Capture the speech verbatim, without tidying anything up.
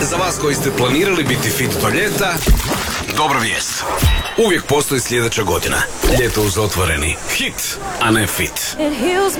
Za vas koji ste planirali biti fit do ljeta, dobra vijest. Uvijek postoji sljedeća godina. Ljeto uz otvoreni hit, a ne fit. It heals